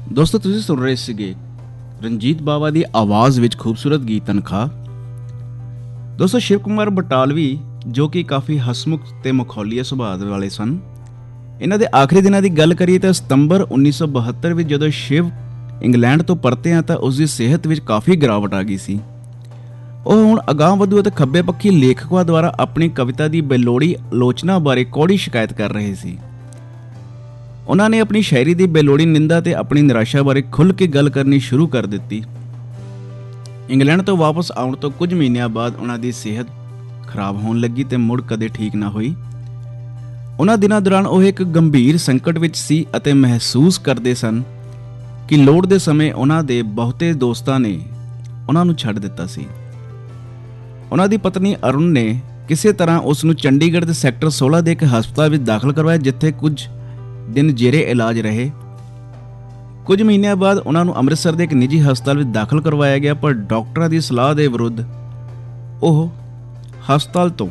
ਦੋਸਤੋ ਤੁਸੀਂ ਸੁਣ ਰਹੇ ਸੀਗੇ ਰਣਜੀਤ ਬਾਵਾ ਦੀ ਆਵਾਜ਼ ਵਿੱਚ ਖੂਬਸੂਰਤ ਗੀਤ ਤਨਖਾਹ। ਦੋਸਤੋ ਸ਼ਿਵ ਕੁਮਾਰ ਬਟਾਲਵੀ ਜੋ ਕਿ ਕਾਫੀ ਹਸਮੁਖ ਤੇ ਮਖੌਲੀਆ ਸੁਭਾਅ ਵਾਲੇ ਸਨ, ਇਹਨਾਂ ਦੇ ਆਖਰੀ ਦਿਨਾਂ ਦੀ ਗੱਲ ਕਰੀਏ ਤਾਂ ਸਤੰਬਰ 1972 ਵਿੱਚ ਜਦੋਂ ਸ਼ਿਵ ਇੰਗਲੈਂਡ ਤੋਂ ਪਰਤਿਆ ਤਾਂ ਉਸ ਦੀ ਸਿਹਤ ਵਿੱਚ ਕਾਫੀ ਗਿਰਾਵਟ ਆ ਗਈ ਸੀ। ਉਹ ਹੁਣ ਅਗਾਂਹਵਧੂ ਅਤੇ ਖੱਬੇ ਪੱਖੀ ਲੇਖਕਾਂ ਦੁਆਰਾ ਆਪਣੀ ਕਵਿਤਾ ਦੀ ਬੇਲੋੜੀ ਆਲੋਚਨਾ ਬਾਰੇ ਕੌੜੀ ਸ਼ਿਕਾਇਤ ਕਰ ਰਹੇ ਸੀ। ਉਹਨਾਂ ਨੇ ਆਪਣੀ ਸ਼ਾਇਰੀ ਦੀ ਬੇਲੋੜੀ ਨਿੰਦਾ ਤੇ ਆਪਣੀ ਨਿਰਾਸ਼ਾ ਬਾਰੇ ਖੁੱਲ੍ਹ ਕੇ ਗੱਲ ਕਰਨੀ ਸ਼ੁਰੂ ਕਰ ਦਿੱਤੀ। ਇੰਗਲੈਂਡ ਤੋਂ ਵਾਪਸ ਆਉਣ ਤੋਂ ਕੁਝ ਮਹੀਨਿਆਂ ਬਾਅਦ ਉਹਨਾਂ ਦੀ ਸਿਹਤ ਖਰਾਬ ਹੋਣ ਲੱਗੀ ਤੇ ਮੁੜ ਕਦੇ ਠੀਕ ਨਾ ਹੋਈ। ਉਹਨਾਂ ਦਿਨਾਂ ਦੌਰਾਨ ਉਹ ਇੱਕ ਗੰਭੀਰ ਸੰਕਟ ਵਿੱਚ ਸੀ ਅਤੇ ਮਹਿਸੂਸ ਕਰਦੇ ਸਨ ਕਿ ਲੋੜ ਦੇ ਸਮੇਂ ਉਹਨਾਂ ਦੇ ਬਹੁਤੇ ਦੋਸਤਾਂ ਨੇ ਉਹਨਾਂ ਨੂੰ ਛੱਡ ਦਿੱਤਾ ਸੀ। ਉਹਨਾਂ ਦੀ ਪਤਨੀ ਅਰੁਣ ਨੇ ਕਿਸੇ ਤਰ੍ਹਾਂ ਉਸ ਨੂੰ ਚੰਡੀਗੜ੍ਹ ਦੇ ਸੈਕਟਰ 16 ਦੇ ਇੱਕ ਹਸਪਤਾਲ ਵਿੱਚ ਦਾਖਲ ਕਰਵਾਇਆ, ਜਿੱਥੇ ਕੁਝ ਦਿਨ ਜੇਰੇ ਇਲਾਜ ਰਹੇ। ਕੁਝ ਮਹੀਨਿਆਂ ਬਾਅਦ ਉਹਨਾਂ ਨੂੰ ਅੰਮ੍ਰਿਤਸਰ ਦੇ ਇੱਕ ਨਿੱਜੀ ਹਸਪਤਾਲ ਵਿੱਚ ਦਾਖਲ ਕਰਵਾਇਆ ਗਿਆ, ਪਰ ਡਾਕਟਰਾਂ ਦੀ ਸਲਾਹ ਦੇ ਵਿਰੁੱਧ ਉਹ ਹਸਪਤਾਲ ਤੋਂ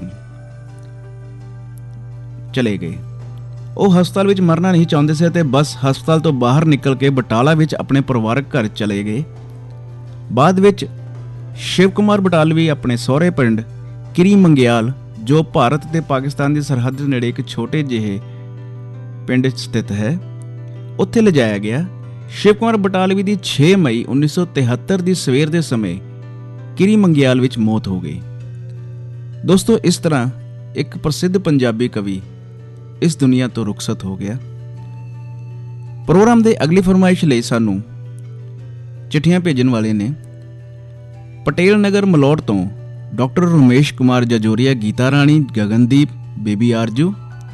ਚਲੇ ਗਏ। ਉਹ ਹਸਪਤਾਲ ਵਿੱਚ ਮਰਨਾ ਨਹੀਂ ਚਾਹੁੰਦੇ ਸੀ ਅਤੇ ਬਸ ਹਸਪਤਾਲ ਤੋਂ ਬਾਹਰ ਨਿਕਲ ਕੇ ਬਟਾਲਾ ਵਿੱਚ ਆਪਣੇ ਪਰਿਵਾਰਕ ਘਰ ਚਲੇ ਗਏ। ਬਾਅਦ ਵਿੱਚ ਸ਼ਿਵ ਕੁਮਾਰ ਬਟਾਲਵੀ ਆਪਣੇ ਸਹੁਰੇ ਪਿੰਡ ਕਿਰੀ ਮੰਗਿਆਲ, ਜੋ ਭਾਰਤ ਤੇ ਪਾਕਿਸਤਾਨ ਦੀ ਸਰਹੱਦ ਨੇੜੇ ਇੱਕ ਛੋਟੇ ਜਿਹੇ ਪਿੰਡ ਸਥਿਤ ਹੈ, ਉੱਥੇ ਲਿਜਾਇਆ ਗਿਆ। ਸ਼ਿਵ ਕੁਮਾਰ ਬਟਾਲਵੀ ਦੀ 6 ਮਈ 1973 ਦੀ ਸਵੇਰ ਦੇ ਸਮੇਂ ਕਿਰੀ ਮੰਗਿਆਲ ਵਿੱਚ ਮੌਤ ਹੋ ਗਈ। ਦੋਸਤੋ ਇਸ ਤਰ੍ਹਾਂ ਇੱਕ ਪ੍ਰਸਿੱਧ ਪੰਜਾਬੀ ਕਵੀ ਇਸ ਦੁਨੀਆ ਤੋਂ ਰੁਖਸਤ ਹੋ ਗਿਆ। ਪ੍ਰੋਗਰਾਮ ਦੇ ਅਗਲੀ ਫਰਮਾਇਸ਼ ਲਈ ਸਾਨੂੰ ਚਿੱਠੀਆਂ ਭੇਜਣ ਵਾਲੇ ਨੇ ਪਟੇਲ ਨਗਰ ਮਲੋਟ ਤੋਂ ਡਾਕਟਰ ਰਮੇਸ਼ ਕੁਮਾਰ ਜਜੋਰੀਆ, ਗੀਤਾ ਰਾਣੀ, ਗਗਨਦੀਪ, ਬੇਬੀ ਆਰਜੂ।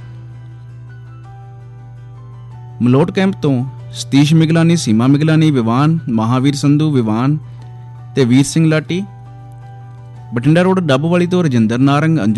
ਮਲੋਟ ਕੈਂਪ ਤੋਂ ਸਤੀਸ਼ ਮਿਗਲਾਨੀ, ਸੀਮਾ ਮਿਗਲਾਨੀ, ਵਿਵਾਨ, ਮਹਾਵੀਰ ਸੰਧੂ ਵਿਵਾਨ ਤੇ ਵੀਰ ਸਿੰਘ ਲਾਟੀ। ਬਠਿੰਡਾ ਰੋਡ ਡੱਬਵਾਲੀ ਤੋਂ ਰਜਿੰਦਰ ਨਾਰੰਗ, ਅੰਜੂ